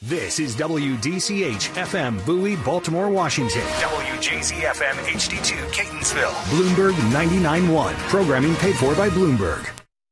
This is WDCH FM Bowie, Baltimore, Washington. WJZ FM HD2 Catonsville. Bloomberg 99.1. Programming paid for by Bloomberg.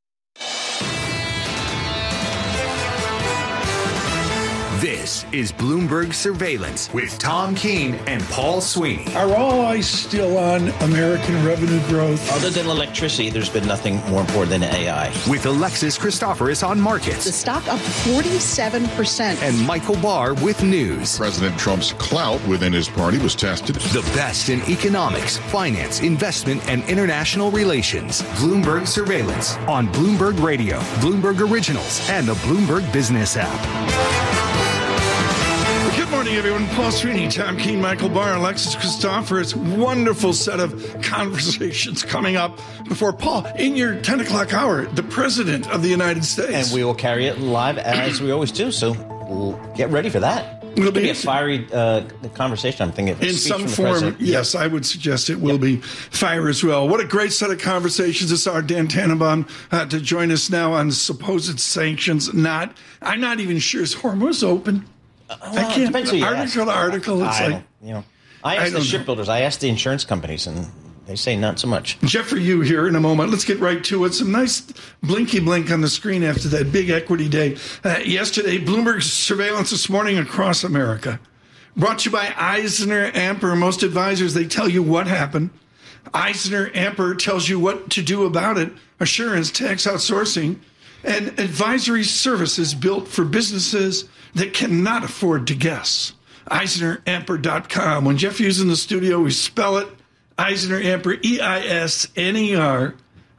This is Bloomberg Surveillance with Tom Keene and Paul Sweeney. Are all eyes still on American revenue growth? Other than electricity, there's been nothing more important than AI. With Alexis Christoforous on markets. The stock up 47%. And Michael Barr with news. President Trump's clout within his party was tested. The best in economics, finance, investment, and international relations. Bloomberg Surveillance on Bloomberg Radio, Bloomberg Originals, and the Bloomberg Business app. Good morning, everyone. Paul Sweeney, Tom Keene, Michael Barr, Alexis Christoforous. Wonderful set of conversations coming up before Paul. In your 10 o'clock hour, the President of the United States. And we will carry it live as we always do, so we'll get ready for that. It'll be a fiery conversation, I'm thinking. In some form, yes, I would suggest it will be fire as well. What a great set of conversations. It's our Dan Tannenbaum to join us now on supposed sanctions. I'm not even sure is Hormuz open. I can't. Depends who you article to article. It's I asked the shipbuilders, I asked the insurance companies, and they say not so much. Jeffrey Yu here in a moment. Let's get right to it. Some nice blinky blink on the screen after that big equity day yesterday. Bloomberg surveillance this morning across America. Brought to you by EisnerAmper. Most advisors, they tell you what happened. EisnerAmper tells you what to do about it. Assurance, tax outsourcing, and advisory services built for businesses that cannot afford to guess. EisnerAmper.com. When Jeff Hugh's in the studio, we spell it EisnerAmper, EISNER,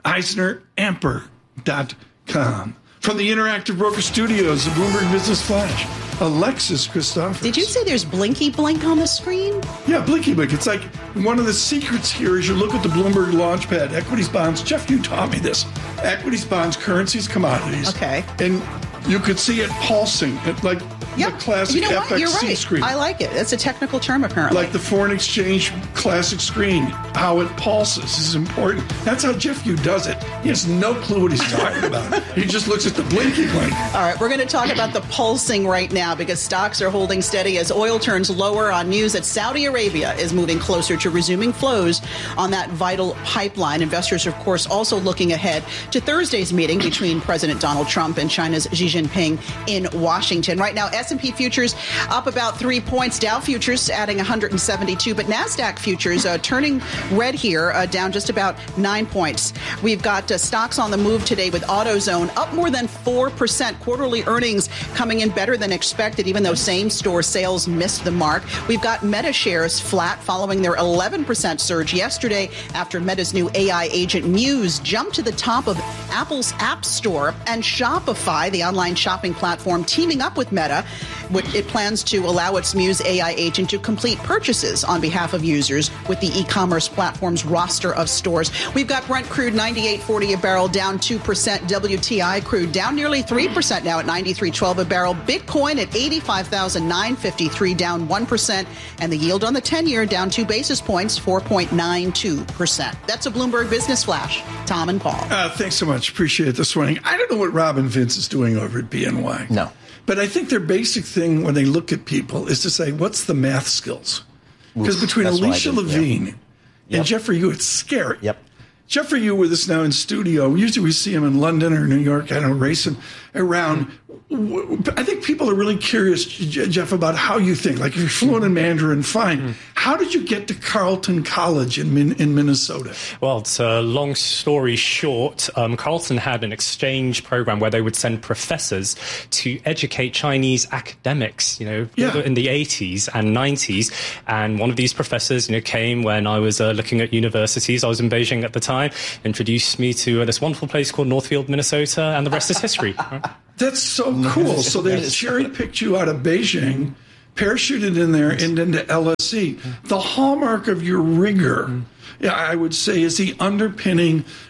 EisnerAmper.com. From the Interactive Broker Studios, the Bloomberg Business Flash, Alexis Christoforous. Did you say there's blinky blink on the screen? Yeah, blinky blink. It's like one of the secrets here is you look at the Bloomberg Launchpad, equities, bonds. Jeff, you taught me this. Equities, bonds, currencies, commodities. Okay. And you could see it pulsing at like the classic FXC You're right. screen. I like it. That's a technical term, apparently. Like the foreign exchange classic screen, how it pulses is important. That's how Jeff Hugh does it. He has no clue what he's talking about. He just looks at the blinky blink. All right, we're going to talk about the pulsing right now because stocks are holding steady as oil turns lower on news that Saudi Arabia is moving closer to resuming flows on that vital pipeline. Investors, of course, also looking ahead to Thursday's meeting between President Donald Trump and China's Xi Jinping in Washington. Right now, S&P futures up about 3 points. Dow futures adding 172, but NASDAQ futures turning red here, down just about 9 points. We've got stocks on the move today with AutoZone up more than 4%. Quarterly earnings coming in better than expected, even though same-store sales missed the mark. We've got Meta shares flat following their 11% surge yesterday after Meta's new AI agent Muse jumped to the top of Apple's App Store, and Shopify, the online shopping platform, teaming up with Meta. It plans to allow its Muse AI agent to complete purchases on behalf of users with the e-commerce platform's roster of stores. We've got Brent crude $98.40 a barrel, down 2%. WTI crude down nearly 3% now at $93.12 a barrel. Bitcoin at $85,953, down 1%. And the yield on the 10-year down 2 basis points, 4.92%. That's a Bloomberg Business Flash. Tom and Paul. Thanks so much. Appreciate it this morning. I don't know what Robin Vince is doing over at BNY. No. But I think their basic thing when they look at people is to say, what's the math skills? Because between Alicia Levine and Jeffrey Yu, it's scary. Yep. Jeffrey Yu with us now in studio. Usually we see him in London or New York, I don't know, racing around. I think people are really curious, Jeff, about how you think. Like, if you're fluent in Mandarin, fine. How did you get to Carleton College in Minnesota? Well, it's a long story short. Carleton had an exchange program where they would send professors to educate Chinese academics, in the 80s and 90s. And one of these professors, came when I was looking at universities. I was in Beijing at the time, introduced me to this wonderful place called Northfield, Minnesota, and the rest is history. That's so cool. So they cherry-picked you out of Beijing, parachuted in there, and into LSE. The hallmark of your rigor, I would say, is the underpinning of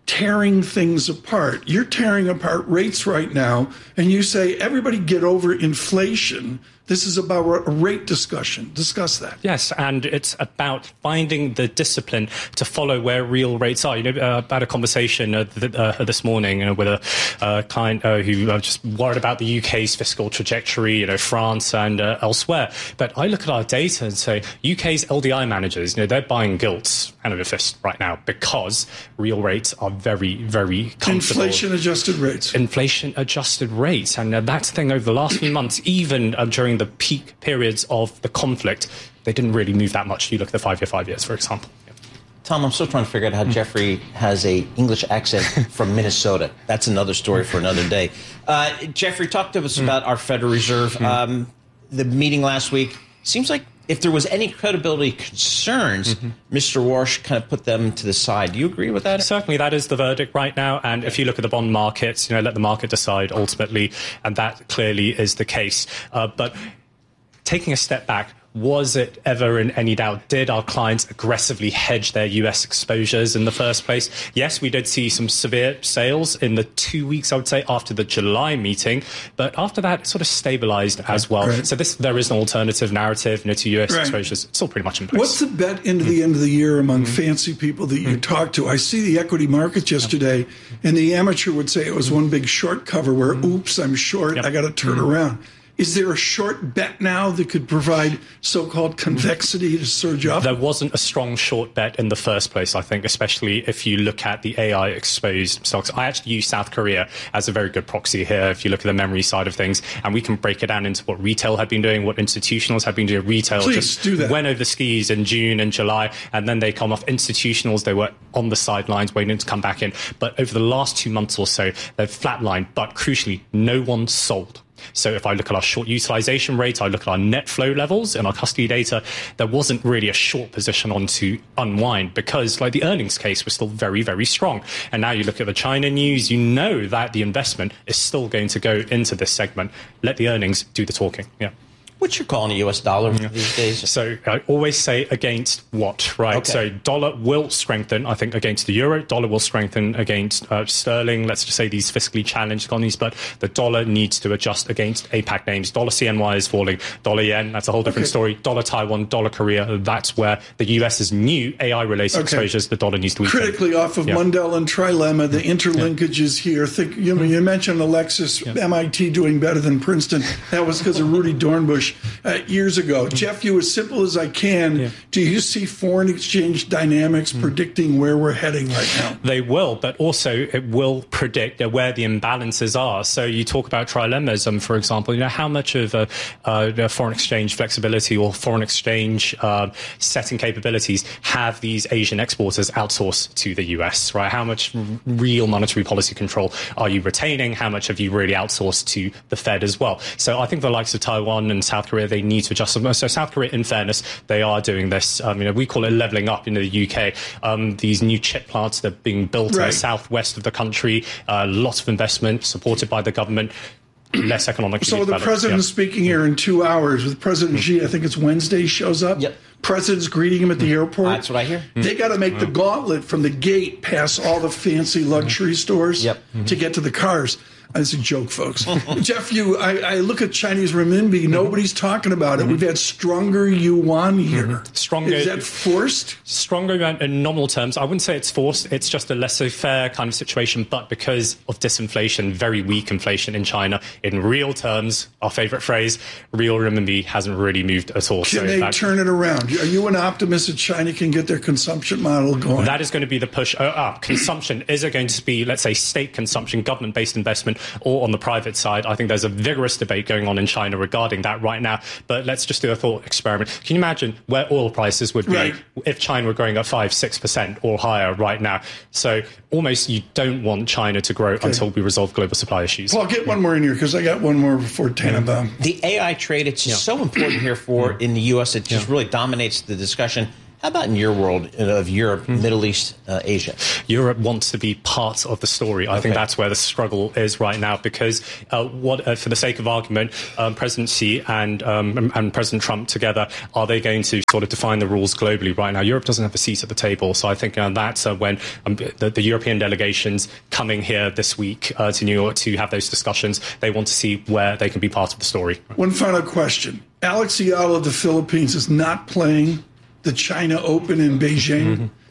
tearing things apart. You're tearing apart rates right now, and you say, everybody get over inflation. This is about a rate discussion. Discuss that. Yes, and it's about finding the discipline to follow where real rates are. I had a conversation this morning with a client who just worried about the UK's fiscal trajectory, France and elsewhere. But I look at our data and say, UK's LDI managers, they're buying gilts hand over fist right now because real rates are very, very comfortable. Inflation-adjusted rates. Inflation-adjusted rates. And that's the thing over the last few months, even during the peak periods of the conflict, they didn't really move that much. You look at the 5 years, for example. Yeah. Tom, I'm still trying to figure out how Jeffrey has a English accent from Minnesota. That's another story for another day. Jeffrey, talk to us about our Federal Reserve. The meeting last week, seems like if there was any credibility concerns, Mr. Warsh kind of put them to the side. Do you agree with that? Certainly, that is the verdict right now. And if you look at the bond markets, let the market decide ultimately. And that clearly is the case. But taking a step back, was it ever in any doubt? Did our clients aggressively hedge their US exposures in the first place? Yes, we did see some severe sales in the 2 weeks, I would say, after the July meeting. But after that, it sort of stabilized as well. Right. So there is an alternative narrative to US exposures. It's still pretty much in place. What's the bet into the end of the year among fancy people that you talk to? I see the equity markets yesterday, and the amateur would say it was one big short cover where, oops, I'm short, I got to turn around. Is there a short bet now that could provide so-called convexity to surge up? There wasn't a strong short bet in the first place, I think, especially if you look at the AI-exposed stocks. I actually use South Korea as a very good proxy here if you look at the memory side of things, and we can break it down into what retail had been doing, what institutionals had been doing. Retail went over the skis in June and July, and then they come off. Institutionals, they were on the sidelines waiting to come back in. But over the last 2 months or so, they've flatlined, but crucially, no one sold. So if I look at our short utilization rate, I look at our net flow levels in our custody data, there wasn't really a short position on to unwind because the earnings case was still very, very strong. And now you look at the China news, that the investment is still going to go into this segment. Let the earnings do the talking. Yeah. What's your call on the U.S. dollar these days? So I always say against what, right? Okay. So dollar will strengthen, I think, against the euro. Dollar will strengthen against sterling, let's just say these fiscally challenged economies. But the dollar needs to adjust against APAC names. Dollar CNY is falling. Dollar yen, that's a whole different story. Dollar Taiwan, dollar Korea, that's where the U.S.'s new AI-related exposures, the dollar needs to weaken. Critically off of Mundell and Trilemma, the interlinkages here. You mentioned Alexis, MIT doing better than Princeton. That was because of Rudy Dornbush. Years ago. Jeff, you as simple as I can, do you see foreign exchange dynamics predicting where we're heading right now? They will, but also it will predict where the imbalances are. So you talk about trilemmas, for example, how much of foreign exchange flexibility or foreign exchange setting capabilities have these Asian exporters outsourced to the US, right? How much real monetary policy control are you retaining? How much have you really outsourced to the Fed as well? So I think the likes of Taiwan and South Korea, they need to adjust them. So South Korea, in fairness, they are doing this. We call it leveling up in the UK. These new chip plants that are being built in the southwest of the country, lots of investment supported by the government. Less economically So the president's speaking here in 2 hours with President Xi. I think it's Wednesday, shows up. Yep. President's greeting him at the airport. That's what I hear. They got to make the gauntlet from the gate past all the fancy luxury stores to get to the cars. It's a joke, folks. Jeff, I look at Chinese renminbi. Nobody's talking about it. We've had stronger yuan here. Stronger. Is that forced? Stronger in nominal terms. I wouldn't say it's forced. It's just a laissez-faire kind of situation. But because of disinflation, very weak inflation in China, in real terms, our favorite phrase, real renminbi hasn't really moved at all. Can they turn it around? Are you an optimist that China can get their consumption model going? That is going to be the push up. Consumption, is it going to be, let's say, state consumption, government-based investment, or on the private side? I think there's a vigorous debate going on in China regarding that right now. But let's just do a thought experiment. Can you imagine where oil prices would be if China were growing at 5-6% or higher right now? So almost you don't want China to grow until we resolve global supply issues. Paul, get one more in here because I got one more before Tannenbaum. The AI trade, it's so important here in the U.S. It just really dominates the discussion. How about in your world of Europe, Middle East, Asia? Europe wants to be part of the story. I think that's where the struggle is right now, because for the sake of argument, President Xi and President Trump together, are they going to sort of define the rules globally right now? Europe doesn't have a seat at the table. So I think that's when the European delegations coming here this week to New York to have those discussions, they want to see where they can be part of the story. One final question. Alex Ayala of the Philippines is not playing the China Open in Beijing.